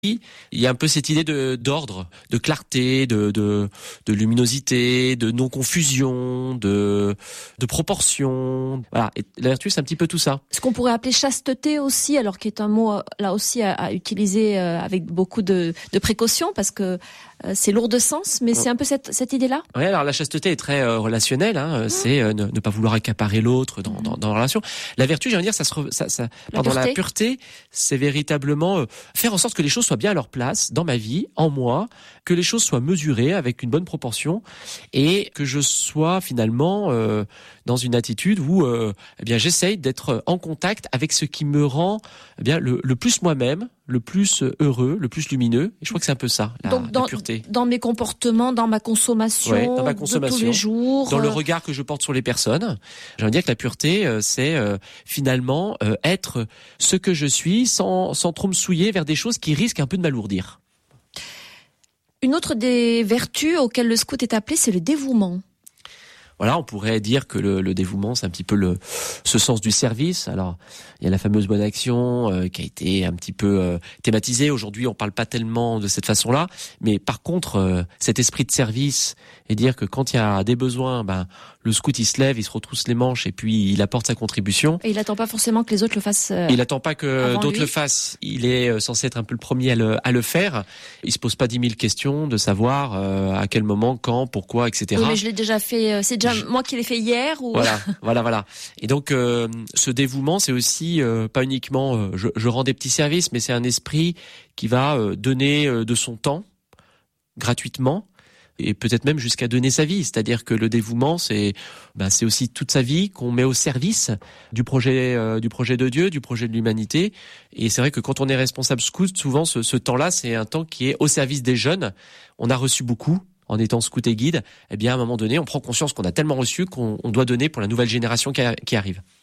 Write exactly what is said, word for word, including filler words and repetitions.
il y a un peu cette idée de d'ordre, de clarté, de de, de luminosité, de non-confusion, de de proportion. Voilà, et la vertu, c'est un petit peu tout ça. Ce qu'on pourrait appeler chasteté aussi, alors qui est un mot là aussi à, à utiliser avec beaucoup de, de précaution, parce que euh, c'est lourd de sens, mais c'est un peu cette cette idée-là. Oui, alors la chasteté est très euh, relationnelle. Hein, mmh. C'est euh, ne, ne pas vouloir accaparer l'autre dans, mmh. dans dans la relation. La vertu, j'allais dire, ça se ça, ça la pardon, pureté. la pureté, c'est véritablement euh, faire en sorte que les choses soient bien à leur place dans ma vie, en moi, que les choses soient mesurées avec une bonne proportion et que je sois finalement euh, dans une attitude où euh, eh bien j'essaye d'être en contact avec ce qui me rend eh bien le, le plus moi-même, le plus heureux, le plus lumineux. Et je crois que c'est un peu ça, la, Donc dans, la pureté. Dans mes comportements, dans ma consommation, ouais, dans ma consommation, de tous les jours, dans le regard que je porte sur les personnes. J'ai envie de dire que la pureté, euh, c'est euh, finalement euh, être ce que je suis sans sans trop me souiller vers des choses qui risquent un peu de m'alourdir. Une autre des vertus auxquelles le scout est appelé, c'est le dévouement. Voilà, on pourrait dire que le, le dévouement, c'est un petit peu le ce sens du service. Alors, il y a la fameuse bonne action euh, qui a été un petit peu euh, thématisée. Aujourd'hui, on parle pas tellement de cette façon-là, mais par contre, euh, cet esprit de service et dire que quand il y a des besoins, ben le scout il se lève, il se retrousse les manches et puis il apporte sa contribution. Et il attend pas forcément que les autres le fassent. Euh, il attend pas que d'autres lui. le fassent. Il est censé être un peu le premier à le, à le faire. Il se pose pas dix mille questions de savoir euh, à quel moment, quand, pourquoi, et cetera. Oui, mais je l'ai déjà fait. C'est déjà je... moi qui l'ai fait hier. Ou... Voilà, voilà, voilà. Et donc euh, ce dévouement, c'est aussi euh, pas uniquement euh, je, je rends des petits services, mais c'est un esprit qui va euh, donner euh, de son temps gratuitement. Et peut-être même jusqu'à donner sa vie. C'est-à-dire que le dévouement, c'est ben, c'est aussi toute sa vie qu'on met au service du projet euh, du projet de Dieu, du projet de l'humanité. Et c'est vrai que quand on est responsable scout, souvent ce, ce temps-là, c'est un temps qui est au service des jeunes. On a reçu beaucoup en étant scout et guide. Eh bien, à un moment donné, on prend conscience qu'on a tellement reçu qu'on on doit donner pour la nouvelle génération qui, a, qui arrive.